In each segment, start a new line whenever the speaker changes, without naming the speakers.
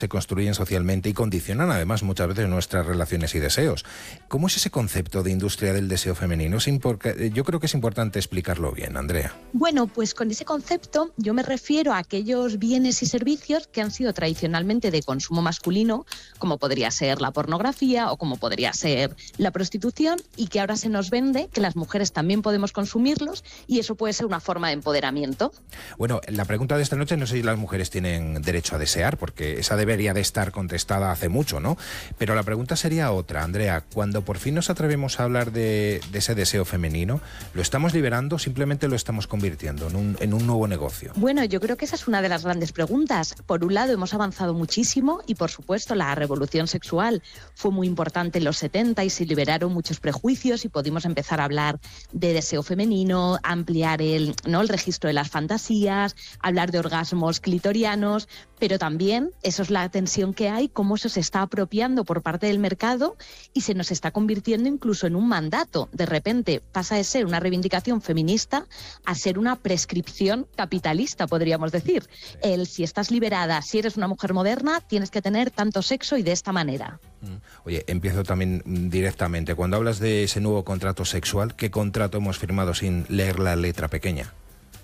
se construyen socialmente y condicionan además muchas veces nuestras relaciones y deseos. ¿Cómo es ese concepto de industria del deseo femenino? Yo creo que es importante explicarlo bien, Andrea.
Bueno, pues con ese concepto yo me refiero a aquellos bienes y servicios que han sido tradicionalmente de consumo masculino, como podría ser la pornografía o como podría ser la prostitución, y que ahora se nos vende que las mujeres también podemos consumirlos, y eso puede ser una forma de empoderamiento.
Bueno, la pregunta de esta noche no sé si las mujeres tienen derecho a desear, porque esa debería de estar contestada hace mucho, ¿no? Pero la pregunta sería otra, Andrea. Cuando por fin nos atrevemos a hablar de ese deseo femenino, ¿lo estamos liberando o simplemente lo estamos convirtiendo en un nuevo negocio?
Bueno, yo creo que esa es una de las grandes preguntas. Por un lado, hemos avanzado muchísimo y, por supuesto, la revolución sexual fue muy importante en los 70 y se liberaron muchos prejuicios y pudimos empezar a hablar de deseo femenino, ampliar el registro de las fantasías, hablar de orgasmos clitorianos, pero también eso es la tensión que hay, cómo eso se está apropiando por parte del mercado y se nos está convirtiendo incluso en un mandato. De repente pasa de ser una reivindicación feminista a ser una prescripción capitalista, podríamos decir. Si estás liberada, si eres una mujer moderna, tienes que tener tanto sexo y de esta manera.
Oye, empiezo también directamente. Cuando hablas de ese nuevo contrato sexual, ¿qué contrato hemos firmado sin leer la letra pequeña?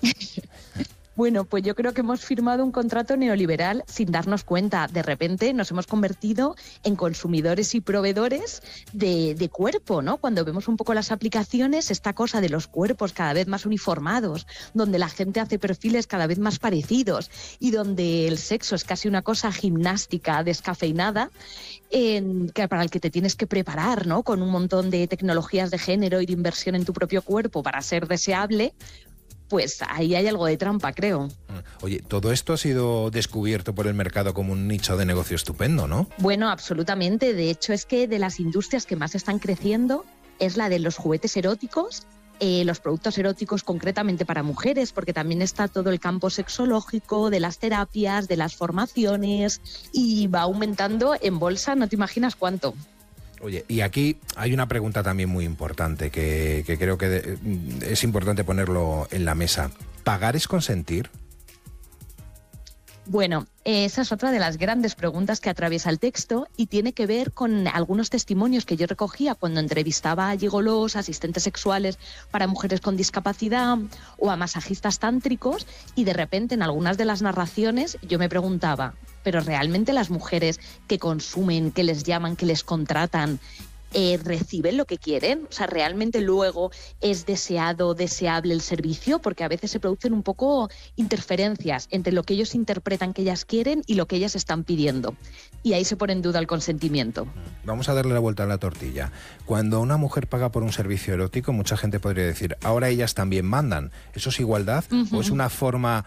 Bueno, pues yo creo que hemos firmado un contrato neoliberal sin darnos cuenta. De repente nos hemos convertido en consumidores y proveedores de cuerpo, ¿no? Cuando vemos un poco las aplicaciones, esta cosa de los cuerpos cada vez más uniformados, donde la gente hace perfiles cada vez más parecidos y donde el sexo es casi una cosa gimnástica, descafeinada, para el que te tienes que preparar, ¿no? Con un montón de tecnologías de género y de inversión en tu propio cuerpo para ser deseable. Pues ahí hay algo de trampa, creo.
Oye, todo esto ha sido descubierto por el mercado como un nicho de negocio estupendo, ¿no?
Bueno, absolutamente. De hecho, es que de las industrias que más están creciendo es la de los juguetes eróticos, los productos eróticos concretamente para mujeres, porque también está todo el campo sexológico, de las terapias, de las formaciones, y va aumentando en bolsa, no te imaginas cuánto.
Oye, y aquí hay una pregunta también muy importante que creo que es importante ponerlo en la mesa. ¿Pagar es consentir?
Bueno, esa es otra de las grandes preguntas que atraviesa el texto y tiene que ver con algunos testimonios que yo recogía cuando entrevistaba a gigolós, asistentes sexuales para mujeres con discapacidad o a masajistas tántricos, y de repente en algunas de las narraciones yo me preguntaba, ¿pero realmente las mujeres que consumen, que les llaman, que les contratan, reciben lo que quieren? O sea, ¿realmente luego es deseable el servicio? Porque a veces se producen un poco interferencias entre lo que ellos interpretan que ellas quieren y lo que ellas están pidiendo. Y ahí se pone en duda el consentimiento.
Vamos a darle la vuelta a la tortilla. Cuando una mujer paga por un servicio erótico, mucha gente podría decir, ahora ellas también mandan. ¿Eso es igualdad? ¿O es una forma,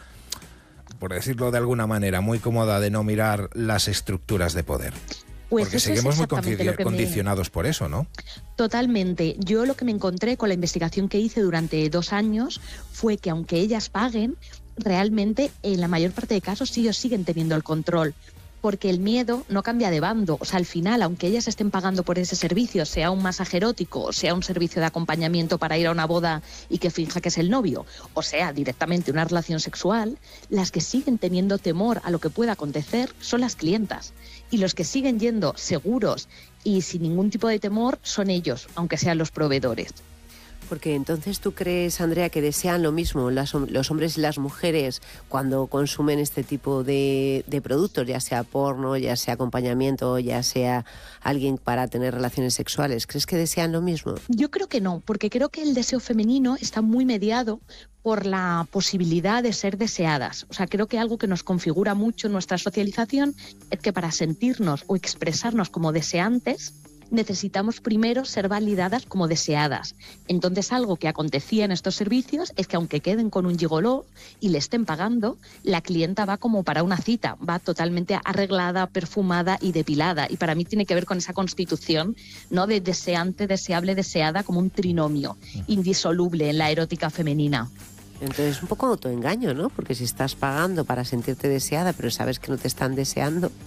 por decirlo de alguna manera, muy cómoda de no mirar las estructuras de poder?
Pues
porque seguimos muy condicionados por eso, ¿no?
Totalmente. Yo lo que me encontré con la investigación que hice durante 2 años fue que aunque ellas paguen, realmente en la mayor parte de casos ellos siguen teniendo el control, porque el miedo no cambia de bando. O sea, al final, aunque ellas estén pagando por ese servicio, sea un masaje erótico, o sea un servicio de acompañamiento para ir a una boda y que finja que es el novio, o sea directamente una relación sexual, las que siguen teniendo temor a lo que pueda acontecer son las clientas. Y los que siguen yendo seguros y sin ningún tipo de temor son ellos, aunque sean los proveedores.
Porque entonces tú crees, Andrea, que desean lo mismo los hombres y las mujeres cuando consumen este tipo de productos, ya sea porno, ya sea acompañamiento, ya sea alguien para tener relaciones sexuales. ¿Crees que desean lo mismo?
Yo creo que no, porque creo que el deseo femenino está muy mediado por la posibilidad de ser deseadas. O sea, creo que algo que nos configura mucho en nuestra socialización es que para sentirnos o expresarnos como deseantes necesitamos primero ser validadas como deseadas. Entonces, algo que acontecía en estos servicios es que aunque queden con un gigoló y le estén pagando, la clienta va como para una cita, va totalmente arreglada, perfumada y depilada. Y para mí tiene que ver con esa constitución, ¿no?, de deseante, deseable, deseada, como un trinomio indisoluble en la erótica femenina.
Entonces es un poco autoengaño, ¿no? Porque si estás pagando para sentirte deseada, pero sabes que no te están deseando,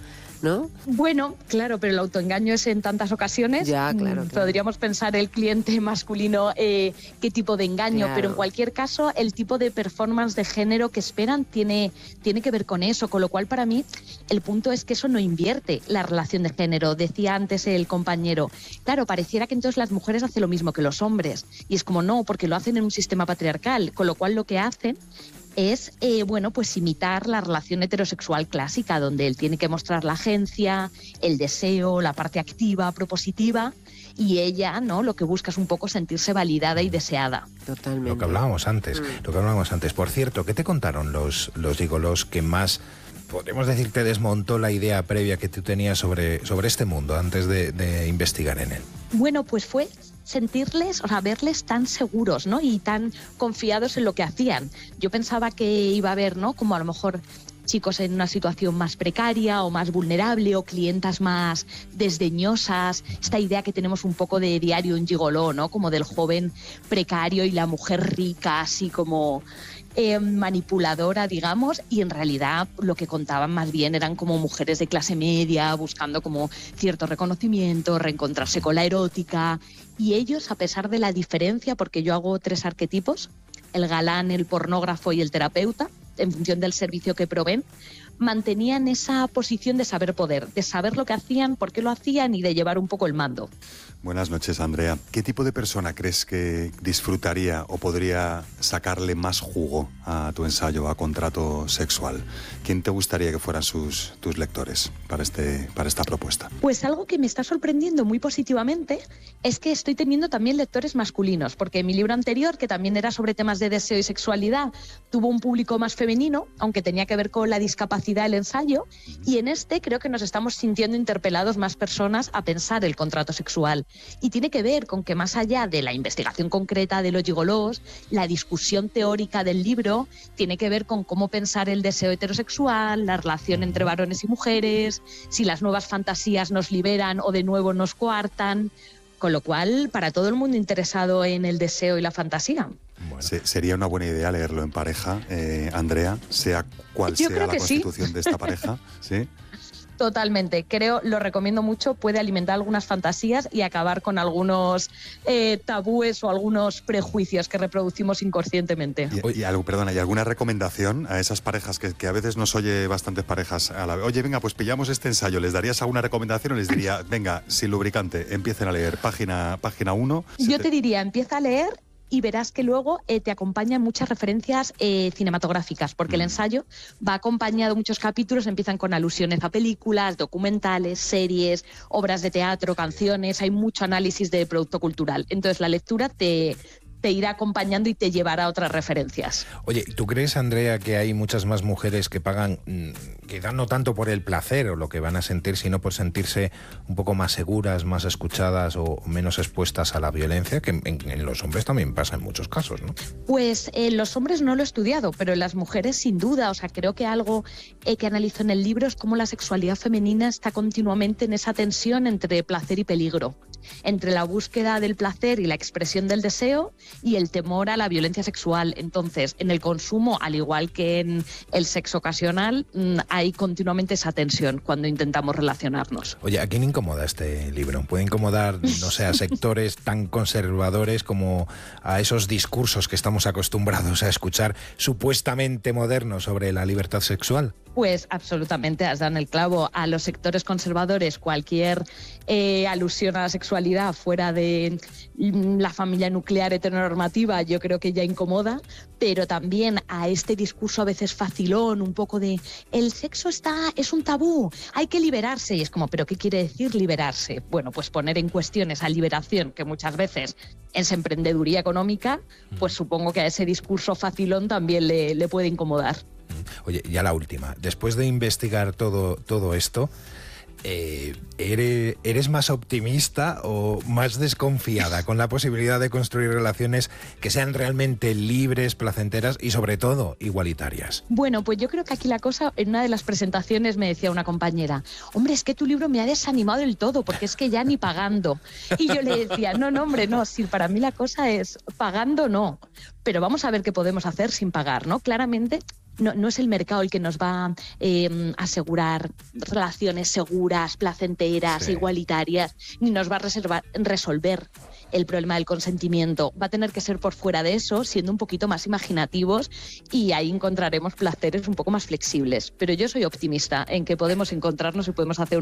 ¿no?
Bueno, claro, pero el autoengaño es en tantas ocasiones.
Ya, claro.
Podríamos pensar el cliente masculino qué tipo de engaño,
Claro.
pero en cualquier caso el tipo de performance de género que esperan tiene que ver con eso, con lo cual para mí el punto es que eso no invierte la relación de género. Decía antes el compañero, claro, pareciera que entonces las mujeres hacen lo mismo que los hombres, y es como no, porque lo hacen en un sistema patriarcal, con lo cual lo que hacen es, pues imitar la relación heterosexual clásica, donde él tiene que mostrar la agencia, el deseo, la parte activa, propositiva, y ella, ¿no? Lo que busca es un poco sentirse validada y deseada.
Totalmente.
Lo que hablábamos antes, Por cierto, ¿qué te contaron los gigolos que más, podemos decir, te desmontó la idea previa que tú tenías sobre este mundo antes de investigar en él?
Bueno, pues fue sentirles, o sea, verles tan seguros, ¿no? Y tan confiados en lo que hacían. Yo pensaba que iba a haber, ¿no? Como a lo mejor chicos en una situación más precaria o más vulnerable, o clientas más desdeñosas, esta idea que tenemos un poco de Diario un gigoló, ¿no? Como del joven precario y la mujer rica, así como manipuladora, digamos, y en realidad lo que contaban más bien eran como mujeres de clase media, buscando como cierto reconocimiento, reencontrarse con la erótica, y ellos, a pesar de la diferencia, porque yo hago 3 arquetipos, el galán, el pornógrafo y el terapeuta, en función del servicio que proveen, mantenían esa posición de saber poder, de saber lo que hacían, por qué lo hacían y de llevar un poco el mando.
Buenas noches, Andrea. ¿Qué tipo de persona crees que disfrutaría o podría sacarle más jugo a tu ensayo, a Contrato Sexual? ¿Quién te gustaría que fueran tus lectores para esta propuesta?
Pues algo que me está sorprendiendo muy positivamente es que estoy teniendo también lectores masculinos, porque mi libro anterior, que también era sobre temas de deseo y sexualidad, tuvo un público más femenino, aunque tenía que ver con la discapacidad del ensayo, y en este creo que nos estamos sintiendo interpelados más personas a pensar el contrato sexual. Y tiene que ver con que, más allá de la investigación concreta de los gigolós, la discusión teórica del libro tiene que ver con cómo pensar el deseo heterosexual, la relación entre varones y mujeres, si las nuevas fantasías nos liberan o de nuevo nos coartan. Con lo cual, para todo el mundo interesado en el deseo y la fantasía.
Bueno. Sería una buena idea leerlo en pareja, Andrea, sea cual
Yo
sea
creo
la
que
constitución de esta pareja. ¿Sí?
Totalmente, lo recomiendo mucho, puede alimentar algunas fantasías y acabar con algunos tabúes o algunos prejuicios que reproducimos inconscientemente.
¿Y alguna recomendación a esas parejas que a veces nos oye bastantes parejas a la vez? Oye, venga, pues pillamos este ensayo, ¿les darías alguna recomendación o les diría, venga, sin lubricante, empiecen a leer página 1?
Yo te diría, empieza a leer y verás que luego te acompañan muchas referencias cinematográficas, porque el ensayo va acompañado, muchos capítulos empiezan con alusiones a películas, documentales, series, obras de teatro, canciones, hay mucho análisis de producto cultural. Entonces la lectura te irá acompañando y te llevará a otras referencias.
Oye, ¿tú crees, Andrea, que hay muchas más mujeres que pagan, quizás no tanto por el placer o lo que van a sentir, sino por sentirse un poco más seguras, más escuchadas o menos expuestas a la violencia, que en los hombres también pasa en muchos casos, ¿no?
Pues los hombres no lo he estudiado, pero en las mujeres sin duda. O sea, creo que algo que analizo en el libro es cómo la sexualidad femenina está continuamente en esa tensión entre placer y peligro, entre la búsqueda del placer y la expresión del deseo y el temor a la violencia sexual. Entonces, en el consumo, al igual que en el sexo ocasional, hay continuamente esa tensión cuando intentamos relacionarnos.
Oye, ¿a quién incomoda este libro? ¿Puede incomodar, no sé, a sectores tan conservadores como a esos discursos que estamos acostumbrados a escuchar supuestamente modernos sobre la libertad sexual?
Pues absolutamente, has dado en el clavo. A los sectores conservadores, cualquier alusión a la sexualidad fuera de la familia nuclear heteronormativa, yo creo que ya incomoda, pero también a este discurso a veces facilón, un poco de el sexo es un tabú, hay que liberarse. Y es como, ¿pero qué quiere decir liberarse? Bueno, pues poner en cuestión esa liberación que muchas veces es emprendeduría económica, pues supongo que a ese discurso facilón también le puede incomodar.
Oye, ya la última. Después de investigar todo esto, ¿eres más optimista o más desconfiada con la posibilidad de construir relaciones que sean realmente libres, placenteras y sobre todo igualitarias?
Bueno, pues yo creo que aquí la cosa, en una de las presentaciones me decía una compañera, hombre, es que tu libro me ha desanimado del todo porque es que ya ni pagando. Y yo le decía, no, hombre, no, si para mí la cosa es pagando no, pero vamos a ver qué podemos hacer sin pagar, ¿no? Claramente no es el mercado el que nos va a asegurar relaciones seguras, placenteras, igualitarias, ni nos va a resolver el problema del consentimiento. Va a tener que ser por fuera de eso, siendo un poquito más imaginativos, y ahí encontraremos placeres un poco más flexibles. Pero yo soy optimista en que podemos encontrarnos y podemos hacer